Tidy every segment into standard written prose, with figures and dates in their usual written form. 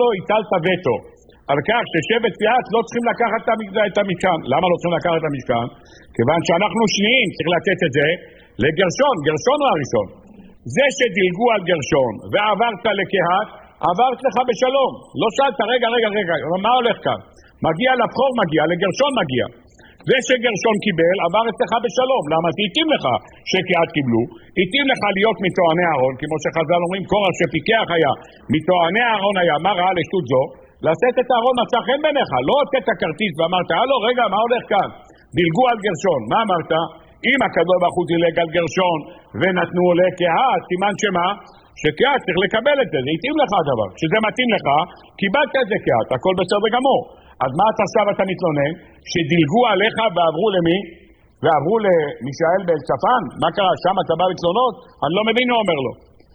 לו, הטלת וטו. על כך ששבט קהת לא צריכים לקחת את המשכן. למה לא צריכים לקחת את המשכן? כיוון שאנחנו שניים, צריך לתת את זה לגרשון. גרשון הוא הראשון. זה שדילגו על גרשון ועברת לקהת, עברת לך בשלום. לא שאלת, רגע, מה הולך כאן? מגיע לבחור, מגיע, לגרשון מגיע. זה שגרשון קיבל, עבר אצלך בשלום. למה? זה התאים לך שקהת קיבלו, התאים לך להיות מתואני אהרון, כמו שחז"ל אומרים, קורח שפיקח היה, מתואני אהרון היה, מה ראה לשטות זו? לשאת את אהרון מצא חן בעיניך, לא הוצאת הכרטיס ואמרת, הלו, רגע, מה הולך כאן? דילגו על גרשון, מה אמרת? אם הקדוש ברוך הוא דילג על גרשון ונתנו לקהת, סימן שמה? שקהת צריך לקבל את זה, זה התאים לך הדבר. כשזה מתאים לך, קיבלת את זה קהת, הכל בסדר גמור. אז מה עכשיו אתה מתלונן? שדילגו עליך ועברו למי? ועברו למישאל בן צפן? מה קרה? שם אתה בא לתלונות? אני לא מבין, הוא אומר לו.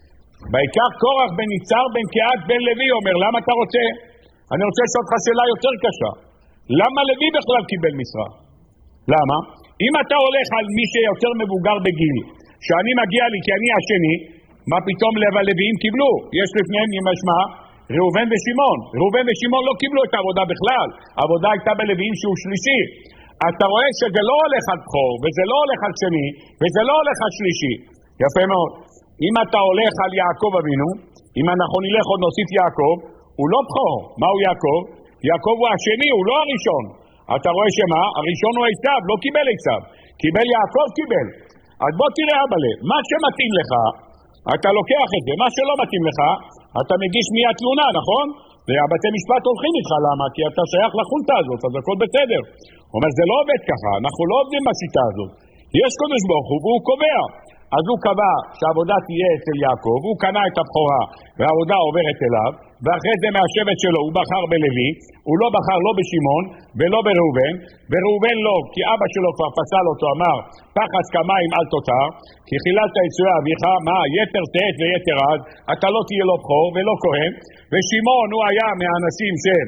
בעיקר קורח בן יצהר בן קהת בן לוי אומר, למה אתה רוצה? אני רוצה לשאול אותך שאלה יותר קשה. למה לוי בכלל קיבל משרה? למה? אם אתה הולך על מי שיותר מבוגר בגיל, שאני מגיע לי כי אני השני, מה פתאום הלוויים קיבלו? יש לפניהם ימשמע ראובן ושמעון. ראובן ושמעון לא קיבלו את העבודה בכלל. העבודה הייתה בלוויים שהוא שלישי. אתה רואה שזה לא הולך על בכור, וזה לא הולך על שני, וזה לא הולך על שלישי. יפה מאוד. אם אתה הולך על יעקב אבינו, אם אנחנו נלך עוד נוסיף יעקב, הוא לא בכור. מהו יעקב? יעקב הוא השני, הוא לא הראשון. אתה רואה שמה? הראשון הוא עשיו, לא קיבל עשיו. קיבל יעקב, קיבל. אז בוא תראה אבאלה, מה שמתאים לך, אתה לוקח את זה, מה שלא מתאים לך, אתה מגיש מיד תלונה, נכון? והבתי משפט הולכים איתך, למה? כי אתה שייך לחונטה הזאת, אז הכל בסדר. הוא אומר, זה לא עובד ככה, אנחנו לא עובדים בשיטה הזאת. יש קדוש ברוך הוא, והוא קובע. אז הוא קבע שהעבודה תהיה אצל יעקב, הוא קנה את הבכורה, והעבודה עוברת אליו, ואחרי זה מהשבט שלו הוא בחר בלוי, הוא לא בחר לא בשמעון ולא בראובן, וראובן לא, כי אבא שלו כבר פסל אותו, אמר, פחד כמים אל תותר, כי חיללת יצואי אביך, מה, יתר תעת ויתר עד, אתה לא תהיה לו בכור ולא כהן, ושמעון הוא היה מהאנשים של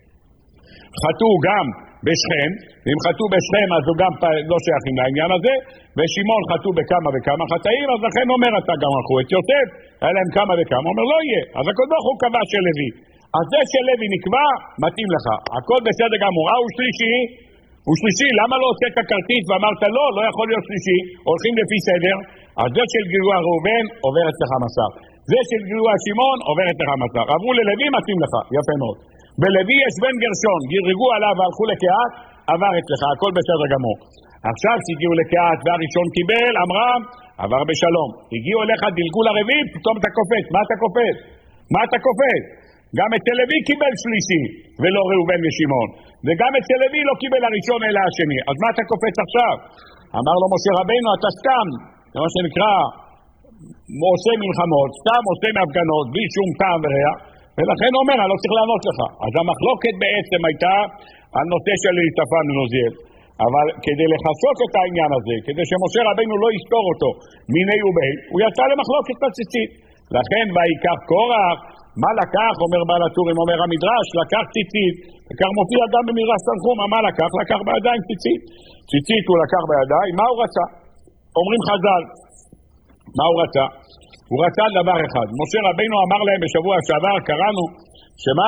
חטאו גם בשכם, ואם חטאו בשכם אז הוא גם לא שייכים לעניין הזה, ושמעון חטאו בכמה וכמה חטאים, אז לכן אומר אתה גם הלכו את יוסף, היה להם כמה וכמה, אומר לא יהיה, אז הקדוש ברוך הוא קבע של לוי, אז זה של לוי נקבע, מתאים לך, הכל בסדר גמור, הוא שלישי, הוא שלישי, למה לא הוצאת כרטיס ואמרת לא, לא יכול להיות שלישי, הולכים לפי סדר, אז זה של גילוע ראובן עובר אצלך מסר, זה של גילוע שמעון עובר אצלך מסר, עברו ללוי מתאים לך, יפה מאוד. בלוי יש בן גרשון, גירגו עליו והלכו לקהת, עבר אצלך, הכל בסדר גמור. עכשיו שהגיעו לקהת והראשון קיבל, אמרם, עבר בשלום. הגיעו אליך, דילגו לרביעי, פתאום אתה קופץ. מה אתה קופץ? מה אתה קופץ? גם את לוי קיבל שלישי, ולא ראובן ושמעון. וגם את לוי לא קיבל הראשון אלא השני. אז מה אתה קופץ עכשיו? אמר לו משה רבינו, אתה סתם, זה מה שנקרא, עושה מלחמות, סתם עושה מהפגנות, בלי שום טעם וריח. ולכן הוא אומר, אני לא צריך לענות לך. אז המחלוקת בעצם הייתה על נושא של להיטפן מנוזיאל. אבל כדי לחסות את העניין הזה, כדי שמשה רבינו לא יסתור אותו מיני ובין, הוא יצא למחלוקת בציצית. לכן ויקח קורח, מה לקח? אומר בעל הטורים, אומר המדרש, לקח ציצית, וכך מופיע גם במדרש תנחום, מה לקח? לקח בידיים ציצית. ציצית הוא לקח בידיים, מה הוא רצה? אומרים חז"ל, מה הוא רצה? הוא רצה דבר אחד. משה רבינו אמר להם בשבוע שעבר, קראנו, שמה?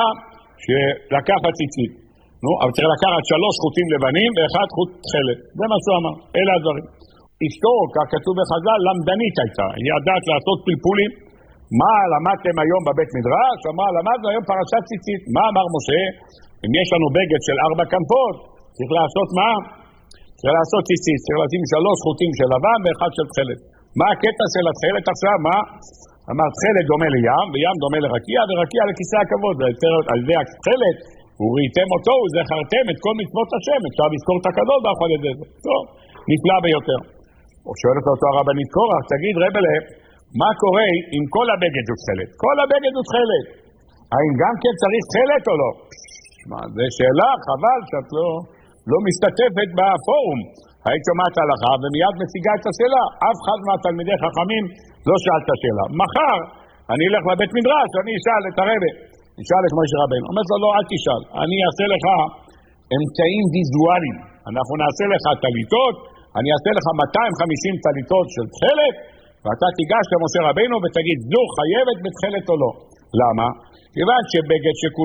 שלקח הציצית. נו, אבל צריך לקחת 3 חוטים לבנים ואחד חוט תכלת. זה מה שהוא אמר, אלה הדברים. אשתו, ככתוב בחז"ל, למדנית הייתה. היא ידעת לעשות פלפולים. מה למדתם היום בבית מדרש? אמרה, למדנו היום פרשת ציצית. מה אמר משה? אם יש לנו בגד של 4 כנפות, צריך לעשות מה? צריך לעשות ציצית. צריך לשים 3 חוטים של לבן ואחד של תכלת. מה הקטע של התכלת עכשיו? מה? אמר, תכלת דומה לים, וים דומה לרקיע, ורקיע לכיסא הכבוד. על זה התכלת, וראיתם אותו, וזכרתם את כל מצוות השם. אפשר לזכור את הקדוש ברוך הוא על ידי זה. טוב, נפלא ביותר. שואלת אותו הרבנית קורח, תגיד רבלה, מה קורה אם כל הבגד הוא תכלת? כל הבגד הוא תכלת. האם גם כן צריך תכלת או לא? מה, זה שאלה, חבל שאת לא משתתפת בפורום. היית שומעת הלכה ומיד מציגה את השאלה. אף אחד מהתלמידי חכמים לא שאל את השאלה. מחר אני אלך לבית מדרש, אני אשאל את הרבי. נשאל את משה רבינו. אומר לו, לא, אל תשאל. אני אעשה לך אמצעים ויזואליים. אנחנו נעשה לך טליתות, אני אעשה לך 250 טליתות של תכלת, ואתה תיגש למשה רבינו ותגיד, זו חייבת בתכלת או לא. למה? כיוון שבגד שכולם